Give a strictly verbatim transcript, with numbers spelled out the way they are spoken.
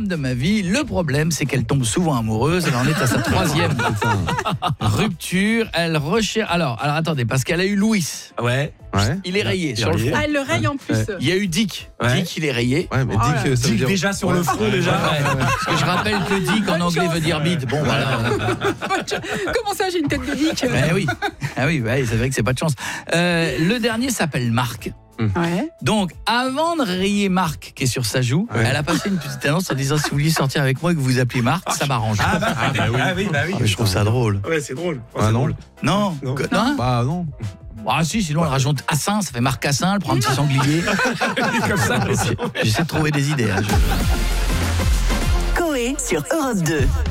de ma vie. Le problème, c'est qu'elle tombe souvent amoureuse. Elle en est à sa troisième rupture. Elle recherche... Alors, alors, attendez, parce qu'elle a eu Louis. Ouais. Ouais. Il est rayé Il sur est le rayé. front. Ah, elle le raye en plus. Ouais. Il y a eu Dick. Ouais. Dick, il est rayé. Ouais, mais Oh dis là. que ça veut Dick dire déjà sur le front, déjà. Ouais. Parce que je rappelle que Dick en Bonne anglais chance. veut dire bite. Bon, voilà. Comment ça, j'ai une tête de dick? Ben oui, ah oui, bah oui, c'est vrai que c'est pas de chance. Euh, le dernier s'appelle Marc. Ouais. Donc, avant de rayer Marc, qui est sur sa joue, Ouais. elle a passé une petite annonce en disant si vous vouliez sortir avec moi et que vous appelez Marc, ça m'arrange. Ah bah, ah, bah oui. Ah oui, bah oui. Ah, mais je trouve ça drôle. Ouais, c'est drôle. Ah c'est non. drôle. Non, Non. Que- non. Bah non. Ah si, sinon elle rajoute Assin, ça fait Marc Assin, elle prend un petit sanglier. Comme ça, mais c'est- J'essaie de trouver des idées. Hein, je- Coé sur Europe deux.